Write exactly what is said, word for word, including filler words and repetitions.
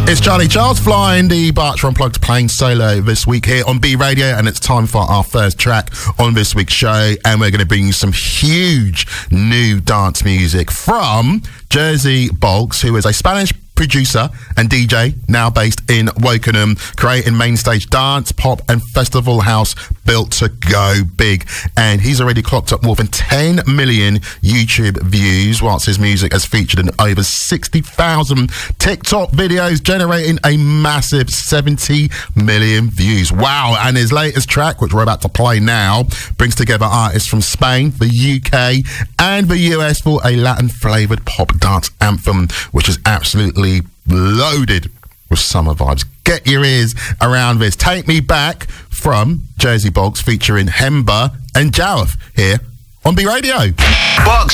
It's Charlie Charles flying the Berkshire Unplugged playing solo this week here on B Radio, and it's time for our first track on this week's show, and we're going to bring you some huge new dance music from Jersey Bolks, who is a Spanish producer and D J now based in Wokingham, creating mainstage dance, pop and festival house built to go big, and he's already clocked up more than ten million YouTube views, whilst his music has featured in over sixty thousand TikTok videos, generating a massive seventy million views. Wow. And his latest track, which we're about to play now, brings together artists from Spain, the U K and the U S for a Latin flavoured pop dance anthem, which is absolutely loaded with summer vibes. Get your ears around this. Take Me Back from Jersey Bolks featuring Hemba and Jareth here on B Radio. Box